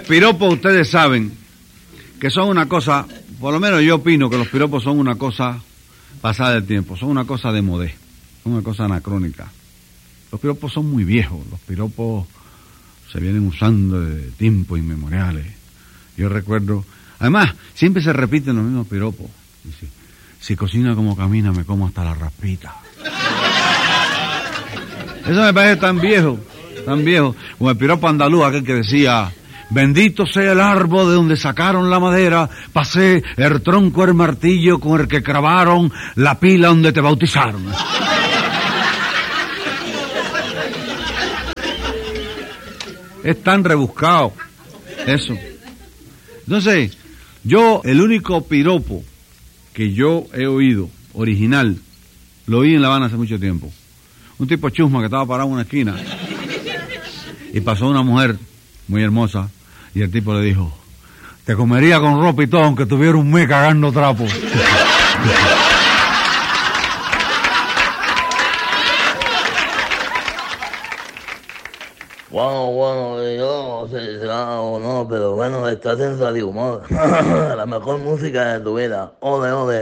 piropos ustedes saben que son una cosa, por lo menos yo opino que los piropos son una cosa pasada del tiempo, son una cosa de modé, son una cosa anacrónica. Los piropos son muy viejos, los piropos se vienen usando de tiempos inmemoriales. Yo recuerdo, además, siempre se repiten los mismos piropos. Dice, si cocina como camina, me como hasta la raspita. Eso me parece tan viejo, como el piropo andaluz, aquel que decía, bendito sea el árbol de donde sacaron la madera, pasé el tronco el martillo con el que clavaron la pila donde te bautizaron. Es tan rebuscado eso. Entonces, el único piropo que yo he oído, original, lo oí en La Habana hace mucho tiempo. Un tipo chusma que estaba parado en una esquina y pasó una mujer muy hermosa y el tipo le dijo, te comería con ropa y todo aunque tuviera un mes cagando trapo. Bueno, yo no sé si será o no, pero bueno, estás en Radio Humor. La mejor música de tu vida. Ole, ole.